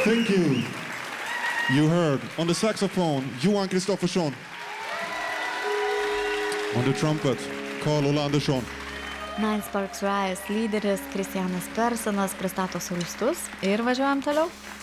Thank you. You heard on the saxophone, Johan Kristoffersson. On the trumpet, Carl-Ola Andersson. Nine Sparks Rise lyderis Kristianas Perssonas pristato solistus ir važiuojam toliau.